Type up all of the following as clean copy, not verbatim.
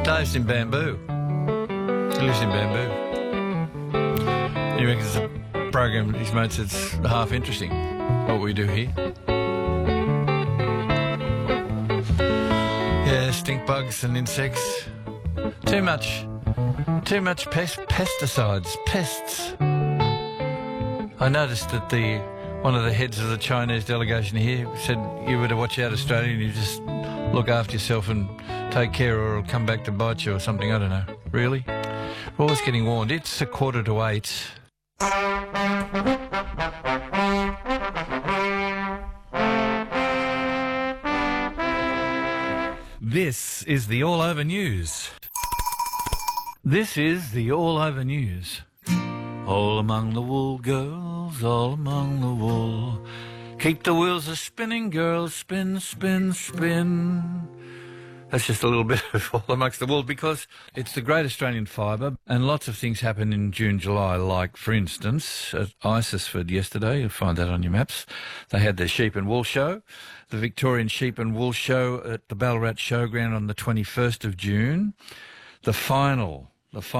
Dave's in Bamboo. He lives in Bamboo. He reckons it's a program, his mate said, it's half interesting, what we do here. Yeah, stink bugs and insects. Too much pesticides, pests. I noticed that one of the heads of the Chinese delegation here said you were to watch out, Australia, and you just look after yourself and take care or it'll come back to bite you or something. I don't know. Really? We're always getting warned. It's 7:45. This is the All Over News. This is the All Over News. All among the wool, girls, all among the wool. Keep the wheels a-spinning, girls, spin, spin, spin. That's just a little bit of all amongst the wool because it's the Great Australian Fibre and lots of things happen in June, July, like, for instance, at Isisford yesterday, you'll find that on your maps, they had their Sheep and Wool Show, the Victorian Sheep and Wool Show at the Ballarat Showground on the 21st of June, the final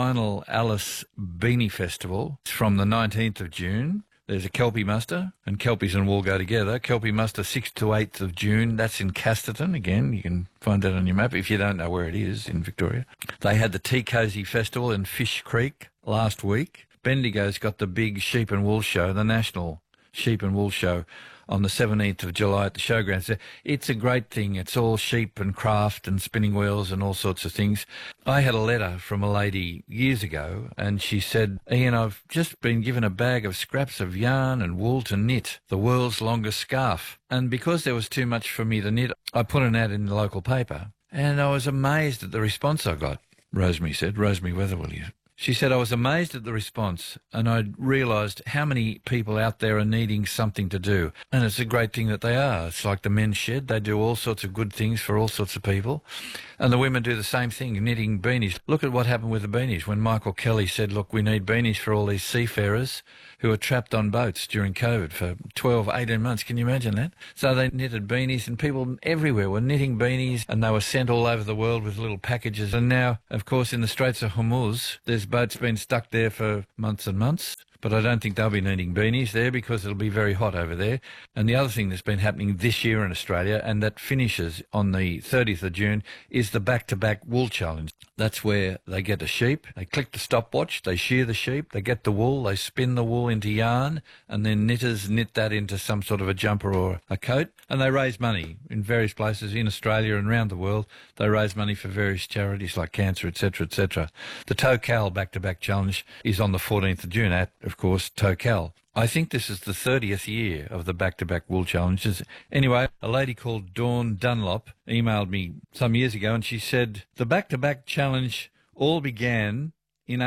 Alice Beanie Festival from the 19th of June. There's a Kelpie muster, and Kelpies and wool go together. Kelpie muster 6th to 8th of June. That's in Casterton. Again, you can find that on your map if you don't know where it is in Victoria. They had the Tea Cosy Festival in Fish Creek last week. Bendigo's got the big Sheep and Wool Show, the National Sheep and Wool Show, on the 17th of July at the showgrounds. So it's a great thing. It's all sheep and craft and spinning wheels and all sorts of things. I had a letter from a lady years ago and she said, Ian, I've just been given a bag of scraps of yarn and wool to knit, the world's longest scarf. And because there was too much for me to knit, I put an ad in the local paper and I was amazed at the response I got. Rosemary said, Rosemary Weatherwell. She said, I was amazed at the response and I realised how many people out there are needing something to do. And it's a great thing that they are. It's like the Men's Shed. They do all sorts of good things for all sorts of people. And the women do the same thing, knitting beanies. Look at what happened with the beanies when Michael Kelly said, look, we need beanies for all these seafarers who are trapped on boats during COVID for 12, 18 months. Can you imagine that? So they knitted beanies and people everywhere were knitting beanies and they were sent all over the world with little packages. And now, of course, in the Straits of Hormuz, there's boats been stuck there for months and months. But I don't think they'll be needing beanies there because it'll be very hot over there. And the other thing that's been happening this year in Australia, and that finishes on the 30th of June, is the back-to-back wool challenge. That's where they get a sheep, they click the stopwatch, they shear the sheep, they get the wool, they spin the wool into yarn, and then knitters knit that into some sort of a jumper or a coat, and they raise money in various places in Australia and around the world. They raise money for various charities like cancer, etc., etc. The Tocal back-to-back challenge is on the 14th of June at, of course, Tocal. I think this is the 30th year of the back-to-back wool challenges. Anyway, a lady called Dawn Dunlop emailed me some years ago and she said, the back-to-back challenge all began in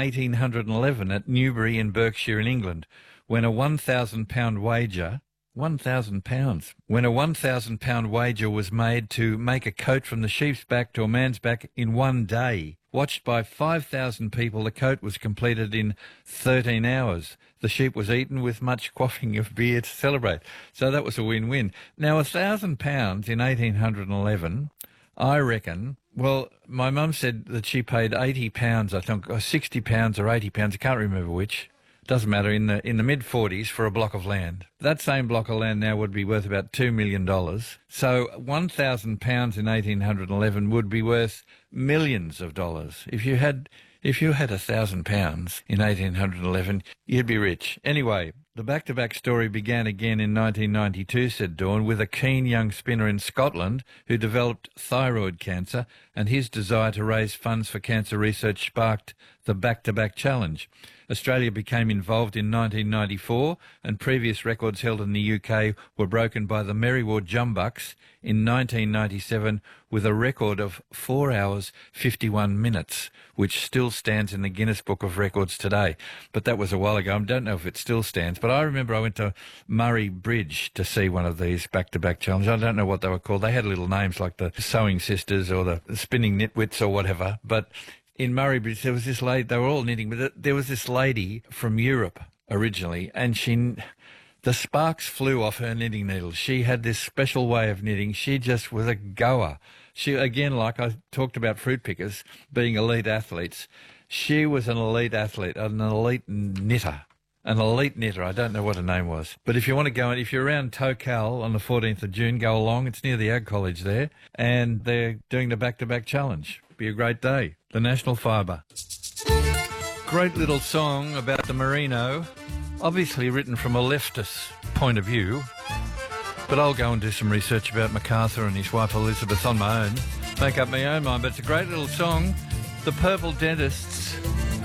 1811 at Newbury in Berkshire in England when a £1,000 wager... £1,000. When a £1,000 wager was made to make a coat from the sheep's back to a man's back in one day. Watched by 5,000 people, the coat was completed in 13 hours. The sheep was eaten with much quaffing of beer to celebrate. So that was a win-win. Now, £1,000 in 1811, I reckon... Well, my mum said that she paid £80, I think, or £60 or £80, I can't remember which. Doesn't matter, in the mid-40s for a block of land. That same block of land now would be worth about $2 million. So £1,000 in 1811 would be worth millions of dollars. If you had £1,000 in 1811, you'd be rich. Anyway, the back-to-back story began again in 1992, said Dawn, with a keen young spinner in Scotland who developed thyroid cancer, and his desire to raise funds for cancer research sparked the back-to-back challenge. Australia became involved in 1994, and previous records held in the UK were broken by the Merriward Jumbucks in 1997 with a record of 4 hours 51 minutes, which still stands in the Guinness Book of Records today. But that was a while ago. I don't know if it still stands, but I remember I went to Murray Bridge to see one of these back-to-back challenges. I don't know what they were called. They had little names like the Sewing Sisters or the Spinning Nitwits or whatever, but... in Murray Bridge, there was this lady, they were all knitting, but there was this lady from Europe originally, and the sparks flew off her knitting needles. She had this special way of knitting. She just was a goer. She, again, like I talked about fruit pickers being elite athletes, she was an elite athlete, an elite knitter. An elite knitter. I don't know what her name was. But if you want to go, if you're around Tocal on the 14th of June, go along. It's near the Ag College there. And they're doing the back-to-back challenge. Be a great day. The National Fibre. Great little song about the merino. Obviously written from a leftist point of view. But I'll go and do some research about MacArthur and his wife Elizabeth on my own. Make up my own mind. But it's a great little song. The Purple Dentists.